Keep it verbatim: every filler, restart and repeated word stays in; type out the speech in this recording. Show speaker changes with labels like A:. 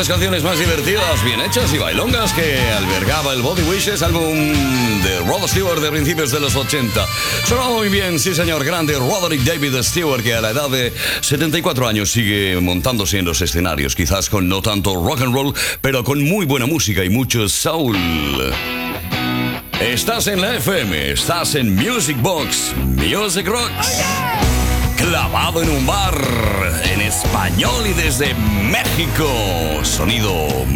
A: las canciones más divertidas, bien hechas y bailongas que albergaba el Body Wishes, álbum de Rod Stewart de principios de los ochenta. Sonaba muy bien, sí señor, grande Roderick David Stewart, que a la edad de setenta y cuatro años sigue montándose en los escenarios, quizás con no tanto rock and roll, pero con muy buena música y mucho soul. Estás en la F M, estás en Music Box, Music Rocks. Clavado en un bar, en español y desde México. Sonido